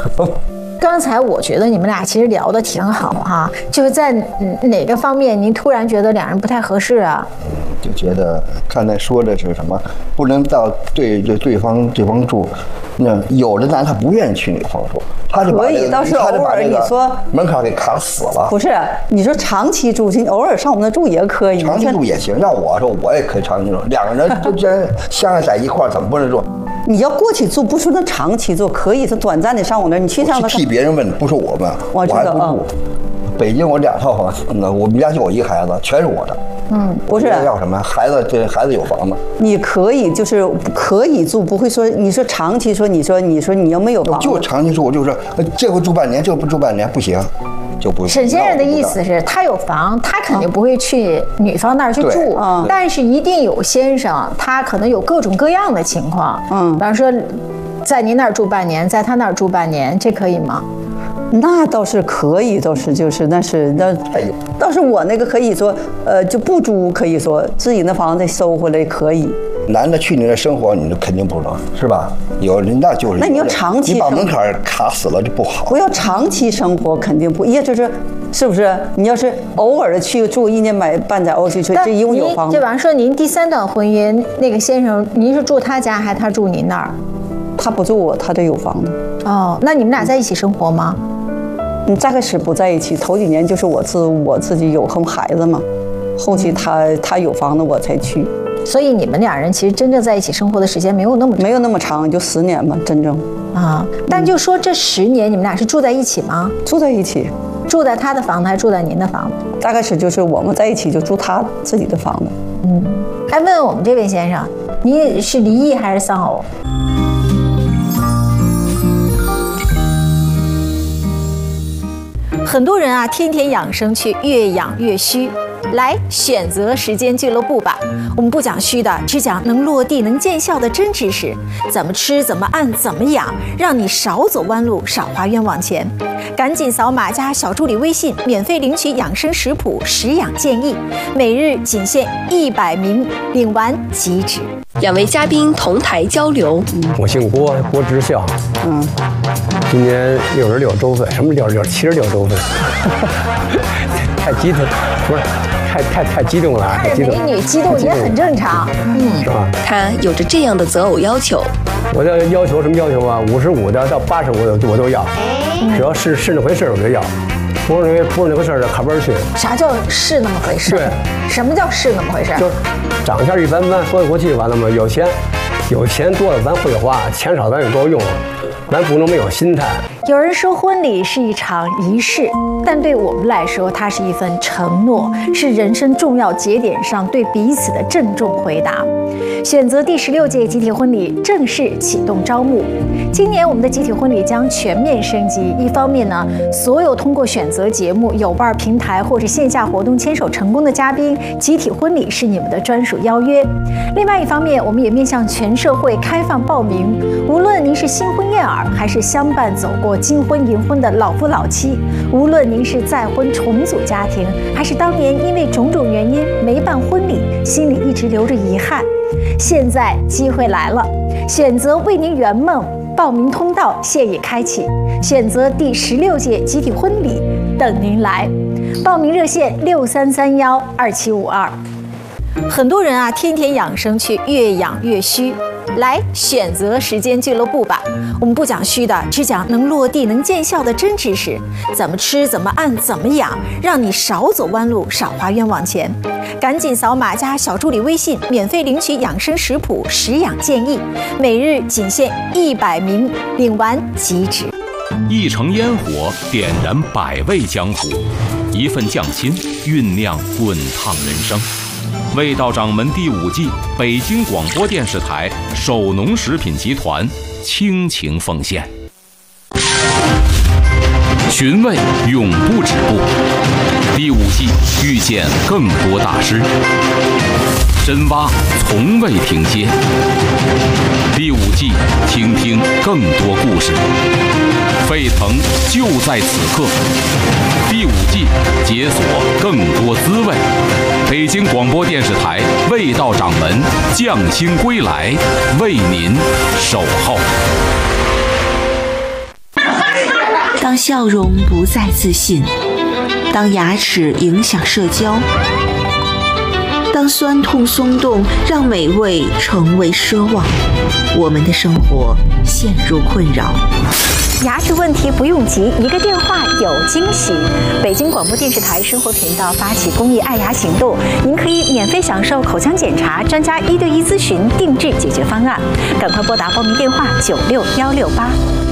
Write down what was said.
刚才我觉得你们俩其实聊得挺好哈，就是在哪个方面您突然觉得两人不太合适啊？ 就觉得刚才说的是什么，不能到对方住，那有的男他不愿意去女方住，他就可以，倒是偶尔你说门槛给卡死了。 不是，你说长期住，你偶尔上我们那住也可以， 长期住也行。让我说我也可以长期住，两个人就既然相爱在一块儿，怎么不能住？ 你要过去住，不说那长期住，可以是短暂的上我那儿，你去上那。 替别人问，不是我问，我还不住。北京我2套房，我们家就我一个孩子，全是我的。 不是要什么孩子，这孩子有房子， 你可以就是可以住，不会说你说长期说你说你要没有房子， 就长期住，我就说这回住半年，这不住半年不行。就不沈先生的意思是他有房，他肯定不会去女方那儿去住，但是一定有先生，他可能有各种各样的情况，比方说在您那儿住半年，在他那儿住半年，这可以吗？ 那倒是可以，倒是就是那倒是我那个可以说就不租，可以说自己那房子收回来可以。 男的去你那生活，你就肯定不能，是吧？有人那就是。 那你要长期， 你把门槛卡死了就不好。 不要长期生活，肯定不，也就是是不是？你要是偶尔的去住1年半载欧去，这一共有房。 就比方说您第3段婚姻那个先生，您是住他家还是他住您那儿？ 他不住我，他就有房子。 哦，那你们俩在一起生活吗？ 刚开始不在一起，头几年就是我自己有孩子嘛，后期他有房子我才去。 所以你们两人其实真正在一起生活的时间没有那么长， 就10年吧，真正啊。但就说这10年你们俩是住在一起吗？ 住在一起， 住在他的房子还是住在您的房子？ 大概是就是我们在一起就住他自己的房子。 还问我们这位先生，你是离异还是丧偶？很多人啊，天天养生去，越养越虚。来选择时间俱乐部吧，我们不讲虚的，只讲能落地能见效的真知识，怎么吃怎么按怎么养，让你少走弯路少花冤枉钱。赶紧扫码加小助理微信，免费领取养生食谱食养建议，每日仅限100名，领完即止。 2位嘉宾同台交流。 我姓郭，郭之孝。今年66周岁，什么76周岁？太激动，不是太激动了， 太激动。美女激动也很正常， 是吧？ 他有着这样的择偶要求。 我的要求什么要求啊？55的到85的我都要，只要是那回事我就要，不是那回事的卡边去。 啥叫是那么回事？ 对， 什么叫是那么回事？ 就是长相一般般，说得过去完了吗？有钱多了咱会花，钱少咱也多用，咱不能没有心态。 有人说婚礼是一场仪式，但对我们来说，它是一份承诺，是人生重要节点上对彼此的郑重回答。选择第16届集体婚礼正式启动招募。今年我们的集体婚礼将全面升级，一方面呢，所有通过选择节目、有伴平台或者线下活动牵手成功的嘉宾，集体婚礼是你们的专属邀约。另外一方面，我们也面向全社会开放报名，无论您是新婚燕尔，还是相伴走过金婚银婚的老夫老妻，无论您是再婚重组家庭，还是当年因为种种原因没办婚礼，心里一直留着遗憾，现在机会来了，选择为您圆梦，报名通道现已开启，选择第16届集体婚礼等您来，报名热线63312752。很多人啊，天天养生去，越养越虚。来选择时间俱乐部吧，我们不讲虚的，只讲能落地能见效的真知识，怎么吃怎么按怎么养，让你少走弯路少花冤枉钱。赶紧扫码加小助理微信，免费领取养生食谱食养建议，每日仅限100名，领完即止。 一城烟火点燃百味江湖，一份匠心酝酿滚烫人生。味道掌门第5季，北京广播电视台首农食品集团倾情奉献。寻味永不止步，第5季遇见更多大师，深挖从未停歇。第5季倾听更多故事，沸腾就在此刻。第5季解锁更多滋味。北京广播电视台味道掌门匠心归来，为您守候。 当笑容不再自信，当牙齿影响社交，当酸痛松动让美味成为奢望，我们的生活陷入困扰。 牙齿问题不用急，一个电话有惊喜。北京广播电视台生活频道发起公益爱牙行动，您可以免费享受口腔检查、专家1对1咨询、定制解决方案。赶快拨打报名电话96-168。